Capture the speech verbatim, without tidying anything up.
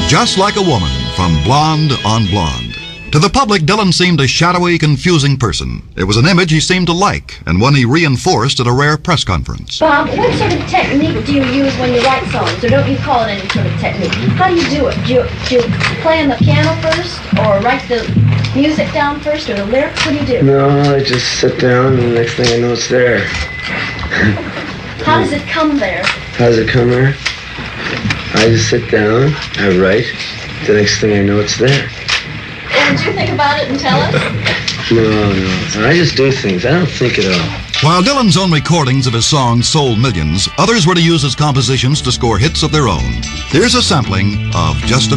Just Like a Woman from Blonde on Blonde. To the public, Dylan seemed a shadowy, confusing person. It was an image he seemed to like, and one he reinforced at a rare press conference. Bob, what sort of technique do you use when you write songs, or don't you call it any sort of technique? How do you do it? Do you, do you play on the piano first, or write the music down first, or the lyrics? What do you do? No, I just sit down, and the next thing I know, it's there. How does it come there? How does it come there? I just sit down, I write, the next thing I know, it's there. And did you think about it and tell us? No, no, I just do things. I don't think at all. While Dylan's own recordings of his songs sold millions, others were to use his compositions to score hits of their own. Here's a sampling of Just a